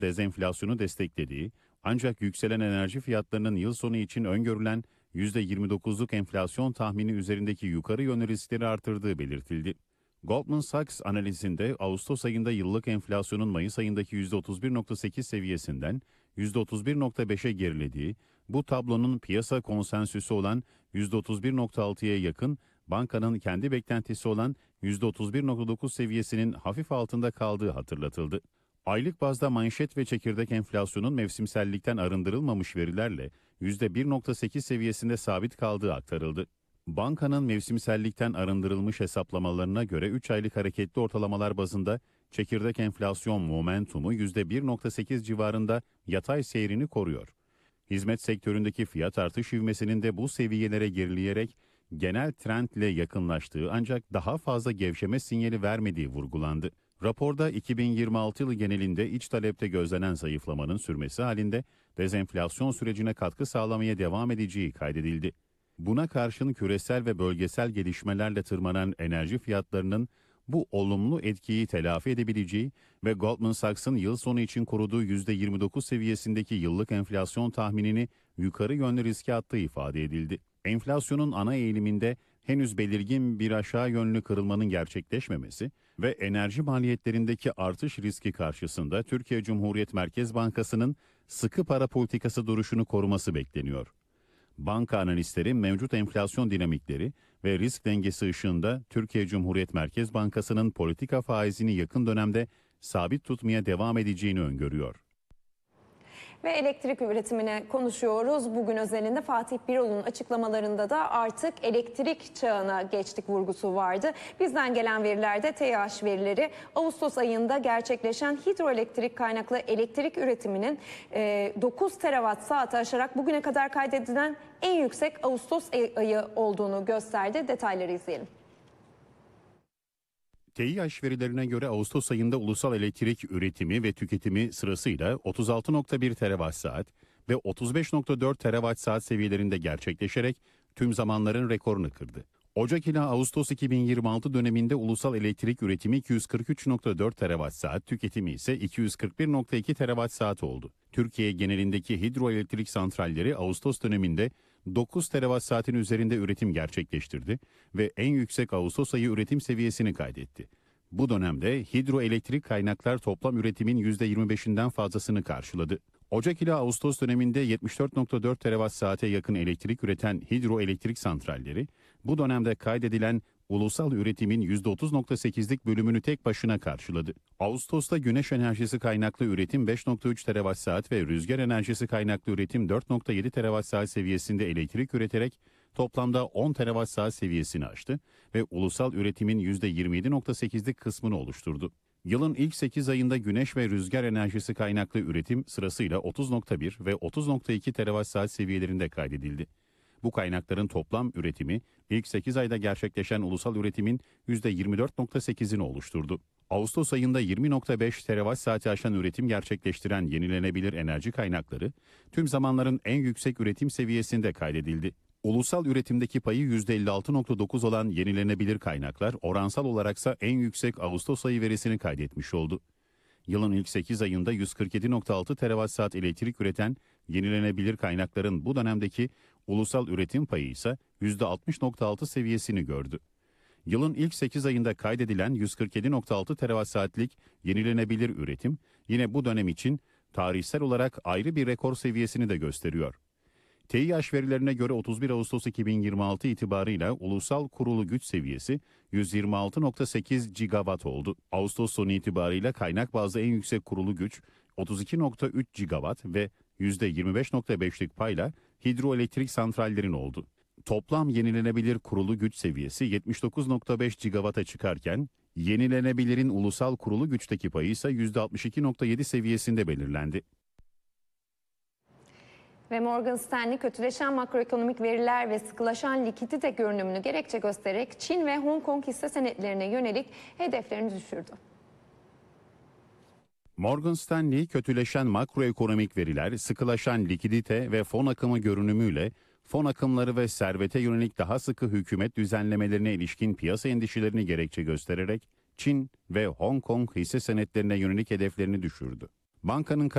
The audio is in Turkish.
dezenflasyonu desteklediği, ancak yükselen enerji fiyatlarının yıl sonu için öngörülen %29'luk enflasyon tahmini üzerindeki yukarı yönlü riskleri artırdığı belirtildi. Goldman Sachs analizinde Ağustos ayında yıllık enflasyonun Mayıs ayındaki %31.8 seviyesinden %31.5'e gerilediği, bu tablonun piyasa konsensüsü olan %31.6'ya yakın, bankanın kendi beklentisi olan %31.9 seviyesinin hafif altında kaldığı hatırlatıldı. Aylık bazda manşet ve çekirdek enflasyonun mevsimsellikten arındırılmamış verilerle %1.8 seviyesinde sabit kaldığı aktarıldı. Bankanın mevsimsellikten arındırılmış hesaplamalarına göre 3 aylık hareketli ortalamalar bazında çekirdek enflasyon momentumu %1.8 civarında yatay seyrini koruyor. Hizmet sektöründeki fiyat artış ivmesinin de bu seviyelere gerileyerek genel trendle yakınlaştığı ancak daha fazla gevşeme sinyali vermediği vurgulandı. Raporda 2026 yılı genelinde iç talepte gözlenen zayıflamanın sürmesi halinde dezenflasyon sürecine katkı sağlamaya devam edeceği kaydedildi. Buna karşın küresel ve bölgesel gelişmelerle tırmanan enerji fiyatlarının bu olumlu etkiyi telafi edebileceği ve Goldman Sachs'ın yıl sonu için koruduğu %29 seviyesindeki yıllık enflasyon tahminini yukarı yönlü riske attığı ifade edildi. Enflasyonun ana eğiliminde henüz belirgin bir aşağı yönlü kırılmanın gerçekleşmemesi ve enerji maliyetlerindeki artış riski karşısında Türkiye Cumhuriyet Merkez Bankası'nın sıkı para politikası duruşunu koruması bekleniyor. Banka analistleri mevcut enflasyon dinamikleri ve risk dengesi ışığında Türkiye Cumhuriyet Merkez Bankası'nın politika faizini yakın dönemde sabit tutmaya devam edeceğini öngörüyor. Ve elektrik üretimine konuşuyoruz. Bugün özelinde Fatih Birol'un açıklamalarında da artık elektrik çağına geçtik vurgusu vardı. Bizden gelen verilerde TEİAŞ verileri Ağustos ayında gerçekleşen hidroelektrik kaynaklı elektrik üretiminin 9 terawatt saati aşarak bugüne kadar kaydedilen en yüksek Ağustos ayı olduğunu gösterdi. Detayları izleyelim. TEİAŞ verilerine göre Ağustos ayında ulusal elektrik üretimi ve tüketimi sırasıyla 36.1 terawatt saat ve 35.4 terawatt saat seviyelerinde gerçekleşerek tüm zamanların rekorunu kırdı. Ocak ila Ağustos 2026 döneminde ulusal elektrik üretimi 243.4 terawatt saat, tüketimi ise 241.2 terawatt saat oldu. Türkiye genelindeki hidroelektrik santralleri Ağustos döneminde 9 terawatt saatin üzerinde üretim gerçekleştirdi ve en yüksek Ağustos ayı üretim seviyesini kaydetti. Bu dönemde hidroelektrik kaynaklar toplam üretimin %25'inden fazlasını karşıladı. Ocak ile Ağustos döneminde 74.4 terawatt saate yakın elektrik üreten hidroelektrik santralleri, bu dönemde kaydedilen ulusal üretimin %30.8'lik bölümünü tek başına karşıladı. Ağustos'ta güneş enerjisi kaynaklı üretim 5.3 terawatt saat ve rüzgar enerjisi kaynaklı üretim 4.7 terawatt saat seviyesinde elektrik üreterek toplamda 10 terawatt saat seviyesini aştı ve ulusal üretimin %27.8'lik kısmını oluşturdu. Yılın ilk 8 ayında güneş ve rüzgar enerjisi kaynaklı üretim sırasıyla 30.1 ve 30.2 terawatt saat seviyelerinde kaydedildi. Bu kaynakların toplam üretimi ilk 8 ayda gerçekleşen ulusal üretimin %24.8'ini oluşturdu. Ağustos ayında 20.5 terawatt saati aşan üretim gerçekleştiren yenilenebilir enerji kaynakları tüm zamanların en yüksek üretim seviyesinde kaydedildi. Ulusal üretimdeki payı %56.9 olan yenilenebilir kaynaklar oransal olaraksa en yüksek Ağustos ayı verisini kaydetmiş oldu. Yılın ilk 8 ayında 147.6 terawatt saat elektrik üreten yenilenebilir kaynakların bu dönemdeki ulusal üretim payı ise %60.6 seviyesini gördü. Yılın ilk 8 ayında kaydedilen 147.6 terawatt saatlik yenilenebilir üretim yine bu dönem için tarihsel olarak ayrı bir rekor seviyesini de gösteriyor. TEİAŞ verilerine göre 31 Ağustos 2026 itibarıyla ulusal kurulu güç seviyesi 126.8 gigawatt oldu. Ağustos sonu itibarıyla kaynak bazlı en yüksek kurulu güç 32.3 gigawatt ve %25.5'lik payla hidroelektrik santrallerin oldu. Toplam yenilenebilir kurulu güç seviyesi 79.5 gigawatt'a çıkarken yenilenebilirin ulusal kurulu güçteki payı ise %62.7 seviyesinde belirlendi. Ve Morgan Stanley kötüleşen makroekonomik veriler ve sıkılaşan likidite görünümünü gerekçe göstererek Çin ve Hong Kong hisse senetlerine yönelik hedeflerini düşürdü. Morgan Stanley kötüleşen makroekonomik veriler, sıkılaşan likidite ve fon akımı görünümüyle fon akımları ve servete yönelik daha sıkı hükümet düzenlemelerine ilişkin piyasa endişelerini gerekçe göstererek Çin ve Hong Kong hisse senetlerine yönelik hedeflerini düşürdü. Bankanın